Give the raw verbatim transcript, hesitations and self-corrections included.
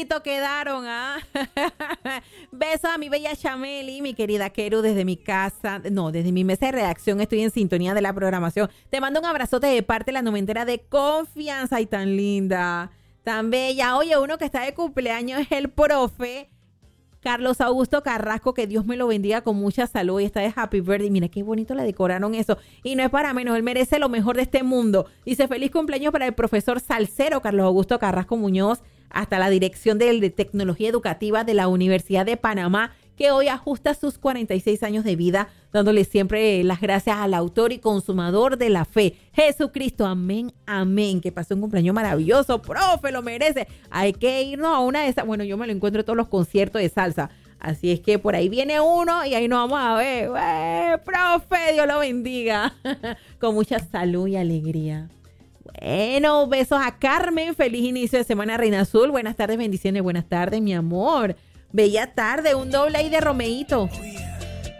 poquito quedaron, ¿ah? Besos a mi bella Chameli, mi querida Keru, desde mi casa, no, desde mi mesa de redacción, estoy en sintonía de la programación. Te mando un abrazote de parte de la noventera de Confianza, y tan linda, tan bella. Oye, uno que está de cumpleaños es el profe Carlos Augusto Carrasco, que Dios me lo bendiga con mucha salud, y está de Happy Birthday. Mira qué bonito le decoraron eso. Y no es para menos, él merece lo mejor de este mundo. Dice, feliz cumpleaños para el profesor salsero Carlos Augusto Carrasco Muñoz, hasta la dirección de, de Tecnología Educativa de la Universidad de Panamá, que hoy ajusta sus cuarenta y seis años de vida, dándole siempre las gracias al autor y consumador de la fe, Jesucristo. Amén, amén. Que pasó un cumpleaños maravilloso, profe, lo merece. Hay que irnos a una de esas. Bueno, yo me lo encuentro en todos los conciertos de salsa. Así es que por ahí viene uno y ahí nos vamos a ver. ¡Eh, profe, Dios lo bendiga! Con mucha salud y alegría. Bueno, besos a Carmen. Feliz inicio de semana, Reina Azul. Buenas tardes, bendiciones. Buenas tardes, mi amor. Bella tarde, un doble ahí de Romeito.